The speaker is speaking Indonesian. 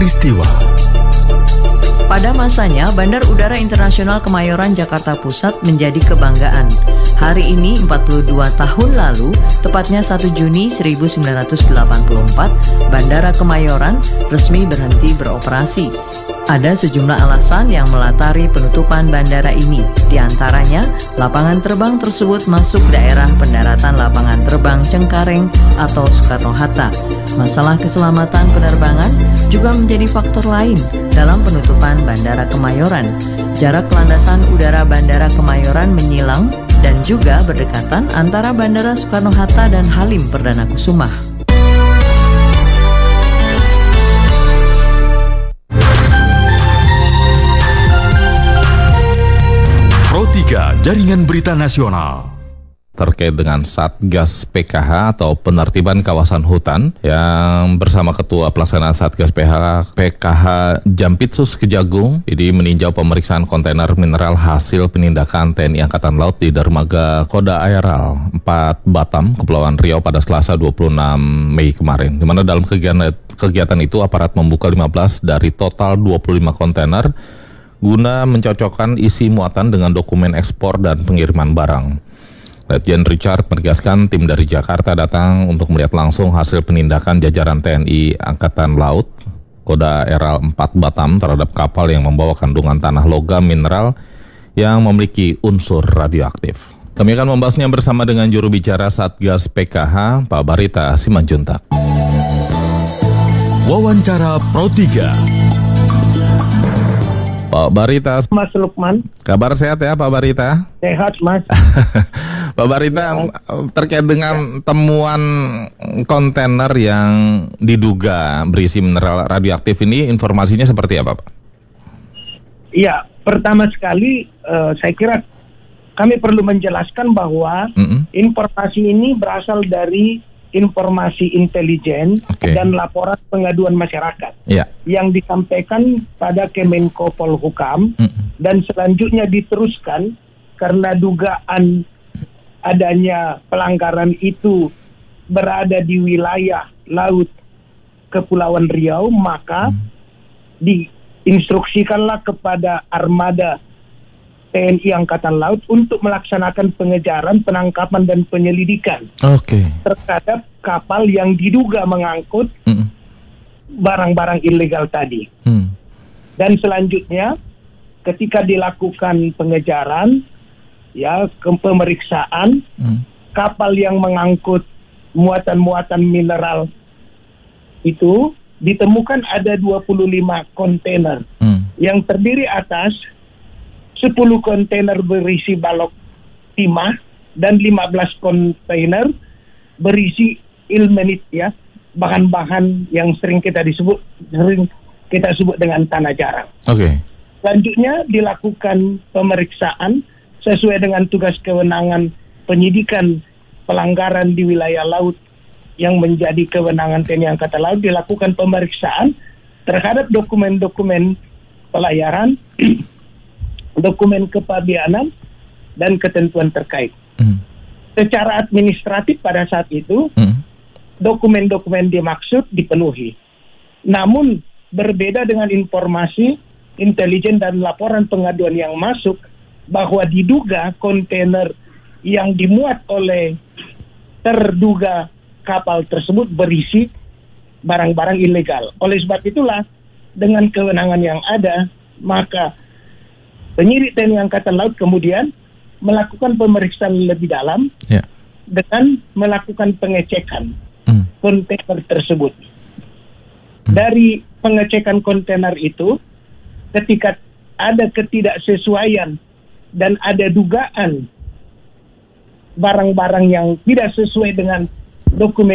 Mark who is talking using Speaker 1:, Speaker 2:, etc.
Speaker 1: peristiwa.
Speaker 2: Pada masanya, Bandar Udara Internasional Kemayoran Jakarta Pusat menjadi kebanggaan. Hari ini 42 tahun lalu, tepatnya 1 Juni 1984, Bandara Kemayoran resmi berhenti beroperasi. Ada sejumlah alasan yang melatari penutupan bandara ini. Di antaranya, lapangan terbang tersebut masuk daerah pendaratan lapangan terbang Cengkareng atau Soekarno-Hatta. Masalah keselamatan penerbangan juga menjadi faktor lain dalam penutupan Bandara Kemayoran. Jarak landasan udara Bandara Kemayoran menyilang dan juga berdekatan antara Bandara Soekarno-Hatta dan Halim Perdana Kusuma.
Speaker 1: Pro 3 Jaringan Berita Nasional.
Speaker 3: Terkait dengan Satgas PKH atau penertiban kawasan hutan yang bersama Ketua Pelaksana Satgas PKH Jampitsus Kejagung ini meninjau pemeriksaan kontainer mineral hasil penindakan TNI Angkatan Laut di dermaga Koda Aeral 4 Batam, Kepulauan Riau pada Selasa 26 Mei kemarin, di mana dalam kegiatan itu aparat membuka 15 dari total 25 kontainer guna mencocokkan isi muatan dengan dokumen ekspor dan pengiriman barang. Letjen Richard menegaskan tim dari Jakarta datang untuk melihat langsung hasil penindakan jajaran TNI Angkatan Laut Koda Aeral 4 Batam terhadap kapal yang membawa kandungan tanah logam mineral yang memiliki unsur radioaktif. Kami akan membahasnya bersama dengan juru bicara Satgas PKH, Pak Barita Simanjuntak.
Speaker 1: Wawancara Pro 3.
Speaker 3: Pak Barita.
Speaker 4: Mas Lukman.
Speaker 3: Kabar sehat ya Pak Barita?
Speaker 4: Sehat Mas.
Speaker 3: Pak Barita, terkait dengan temuan kontainer yang diduga berisi mineral radioaktif ini, informasinya seperti apa Pak?
Speaker 4: Iya, pertama sekali saya kira kami perlu menjelaskan bahwa informasi ini berasal dari informasi intelijen dan laporan pengaduan masyarakat yang disampaikan pada Kemenko Polhukam dan selanjutnya diteruskan karena dugaan adanya pelanggaran itu berada di wilayah laut Kepulauan Riau, maka diinstruksikanlah kepada armada TNI Angkatan Laut untuk melaksanakan pengejaran, penangkapan, dan penyelidikan terhadap kapal yang diduga mengangkut barang-barang ilegal tadi. Dan selanjutnya, ketika dilakukan pengejaran, pemeriksaan, kapal yang mengangkut muatan-muatan mineral itu ditemukan ada 25 kontainer yang terdiri atas 10 kontainer berisi balok timah dan 15 kontainer berisi ilmenit, bahan-bahan yang sering kita sebut dengan tanah jarang. Selanjutnya dilakukan pemeriksaan sesuai dengan tugas kewenangan penyidikan pelanggaran di wilayah laut yang menjadi kewenangan TNI Angkatan Laut, dilakukan pemeriksaan terhadap dokumen-dokumen pelayaran, dokumen kepabeanan, dan ketentuan terkait. Secara administratif pada saat itu, dokumen-dokumen dimaksud dipenuhi. Namun, berbeda dengan informasi intelijen dan laporan pengaduan yang masuk, bahwa diduga kontainer yang dimuat oleh terduga kapal tersebut berisi barang-barang ilegal. Oleh sebab itulah, dengan kewenangan yang ada, maka penyidik TNI Angkatan Laut kemudian melakukan pemeriksaan lebih dalam dengan melakukan pengecekan kontainer tersebut. Dari pengecekan kontainer itu, ketika ada ketidaksesuaian dan ada dugaan barang-barang yang tidak sesuai dengan dokumen